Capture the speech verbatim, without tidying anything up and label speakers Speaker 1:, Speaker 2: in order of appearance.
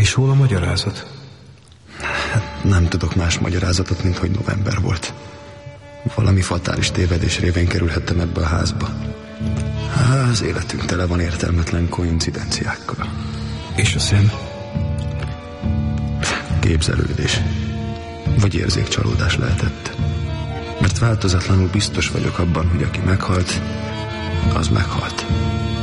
Speaker 1: És hol a magyarázat?
Speaker 2: Hát nem tudok más magyarázatot, mint hogy november volt. Valami fatális tévedés révén kerülhettem ebbe a házba. Há, az életünk tele van értelmetlen koincidenciákkal.
Speaker 1: És a szem?
Speaker 2: Képzelődés. Vagy érzékcsalódás lehetett. Mert változatlanul biztos vagyok abban, hogy aki meghalt, az meghalt.